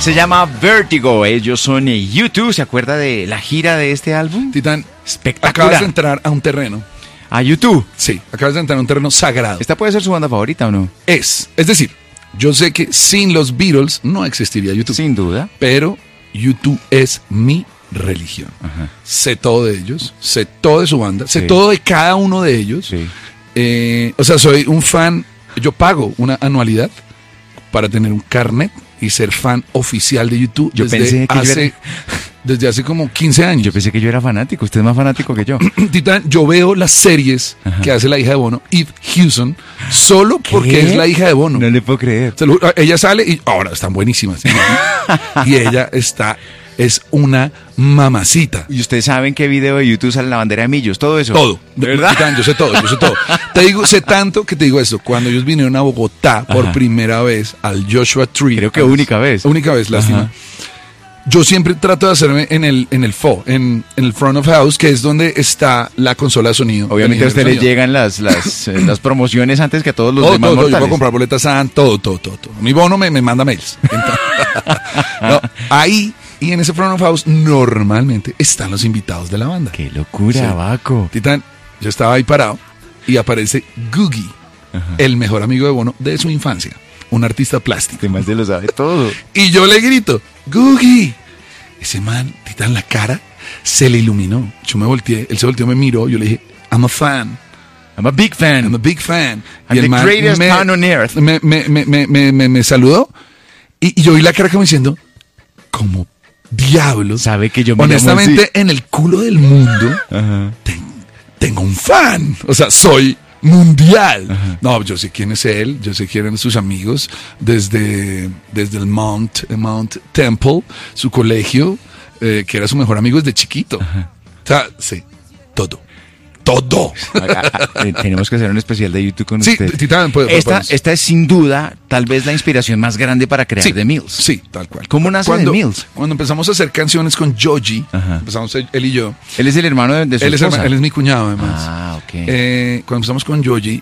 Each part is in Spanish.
Se llama Vertigo. Ellos son U2. ¿Se acuerda de la gira de este álbum? Titán, Espectacular. acabas de entrar a un terreno. A U2. Sí, acabas de entrar a un terreno sagrado. ¿Esta puede ser su banda favorita o no? Es decir, yo sé que sin los Beatles no existiría YouTube. Sin duda. Pero YouTube es mi religión. Ajá. Sé todo de ellos, sé todo de su banda, sé Sí. todo de cada uno de ellos. Sí. O sea, soy un fan, yo pago una anualidad para tener un carnet y ser fan oficial de YouTube Yo pensé que desde hace como 15 años. Yo pensé que yo era fanático. Usted es más fanático que yo. Titán, yo veo las series Ajá. que hace la hija de Bono, Eve Hewson, solo porque es la hija de Bono. No le puedo creer. Se lo juro, ella sale y ahora están buenísimas. Y ella es una mamacita. ¿Y ustedes saben qué video de YouTube sale la bandera de Millos? Todo eso. Todo. ¿De verdad? Titán, yo sé todo. Te digo, sé tanto que te digo esto. Cuando ellos vinieron a Bogotá por Ajá. primera vez al Joshua Tree. Creo que única vez. Única vez, lástima. Ajá. Yo siempre trato de hacerme en el front of house, que es donde está la consola de sonido. Obviamente a el usted ingeniero le de sonido. llegan las promociones antes que a todos los Todo, demás todo, yo mortales. puedo comprar boletas todo. Mi Bono me manda mails. Entonces, no, ahí y en ese front of house normalmente están los invitados de la banda. ¡Qué locura, Sí. Baco! Titán, yo estaba ahí parado y aparece Googie, el mejor amigo de Bono de su infancia, un artista plástico. Este man se lo sabe todo. Y yo le grito, Googie. Ese man, Titán, la cara se le iluminó. Yo me volteé, él se volteó, me miró, yo le dije, I'm a fan. I'm a big fan. I'm a big fan. I'm the greatest man on earth. Me saludó y yo vi la cara como diciendo, como diablos. Sabe que yo me honestamente, llamo así. en el culo del mundo Ajá. tengo un fan. O sea, soy mundial. Ajá. No, yo sé quién es él, yo sé quiénes son sus amigos desde el Mount Temple, su colegio, que era su mejor amigo desde chiquito. Ajá. O sea, sí, todo. Tenemos que hacer un especial de YouTube con usted. Sí, Titán, esta es sin duda, tal vez la inspiración más grande para crear The Mills. Sí, tal cual. ¿Cómo nace The Mills? Cuando empezamos a hacer canciones con Joji, empezamos él y yo. Él es el hermano de su esposa. Él es mi cuñado, además. Ah, ok. Cuando empezamos con Joji,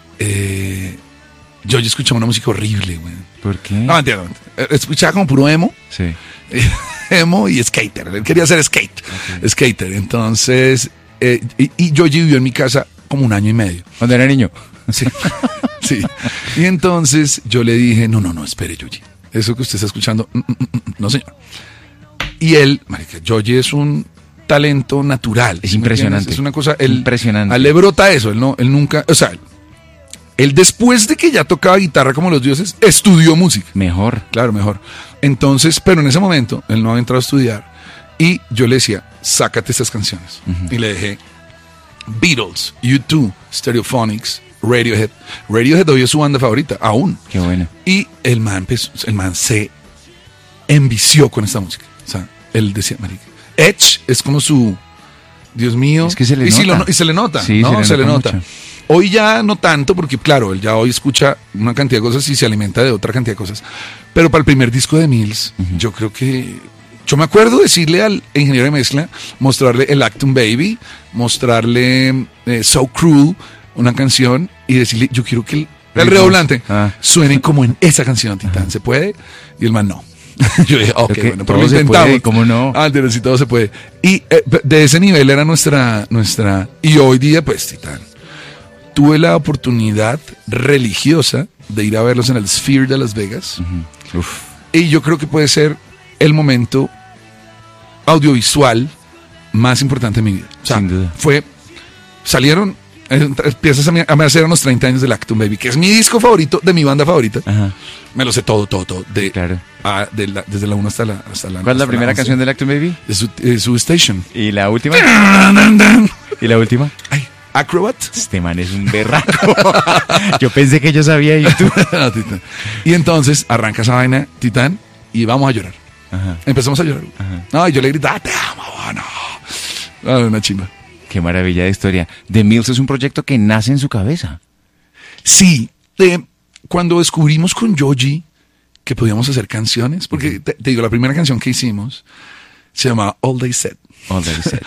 Joji escuchaba una música horrible, güey. ¿Por qué? No, mentira. Escuchaba como puro emo. Sí. Emo y skater. Él quería hacer skater. Entonces, y Joji vivió en mi casa como 1 año y medio. ¿Cuando era niño? Sí. Sí. Y entonces yo le dije, no, espere, Joji. Eso que usted está escuchando, no, señor. Y él, marica, Joji es un talento natural. Es impresionante. Es una cosa, impresionante. A él le brota eso, él nunca, o sea, él después de que ya tocaba guitarra como los dioses, estudió música. Mejor. Claro, mejor. Entonces, pero en ese momento, él no había entrado a estudiar. Y yo le decía, sácate estas canciones. Y le dejé Beatles, U2, Stereophonics, Radiohead. Radiohead hoy es su banda favorita, aún. Qué bueno. Y el man se envició con esta música. O sea, él decía, marica, Edge es como su, Dios mío. Es que se le nota. Y se le nota, sí, ¿no? Se le nota. Mucho. Hoy ya no tanto, porque claro, él ya hoy escucha una cantidad de cosas y se alimenta de otra cantidad de cosas. Pero para el primer disco de Mills, yo creo que... Yo me acuerdo decirle al ingeniero de mezcla, mostrarle el Acton Baby, mostrarle So Cruel, una canción, y decirle, yo quiero que el redoblante suene como en esa canción, Titán. ¿Se puede? Y el man, no. Yo dije, ok, bueno, pero lo intentamos. ¿Cómo no? Pero sí, todo se puede. Y de ese nivel era nuestra... Y hoy día, pues, Titán, tuve la oportunidad religiosa de ir a verlos en el Sphere de Las Vegas. Y yo creo que puede ser el momento audiovisual más importante de mi vida. O sea, sin duda. Salieron piezas a hacer unos 30 años del Acton Baby, que es mi disco favorito de mi banda favorita. Ajá. Me lo sé todo. Claro. Desde la 1 hasta la ¿Cuál es la primera canción del Acton Baby? De su Station. ¿Y la última? ¿Y la última? Ay, Acrobat. Este man es un berraco. Yo pensé que yo sabía YouTube. No, Titán. Y entonces arranca esa vaina, Titán, y vamos a llorar. Ajá. Empezamos a llorar. Ajá. No, y yo le gritaba, te amo, bueno. Una chimba. Qué maravilla de historia. The Mills es un proyecto que nace en su cabeza. Sí. Cuando descubrimos con Joji que podíamos hacer canciones, porque te digo, la primera canción que hicimos se llamaba All They Said. All They Said.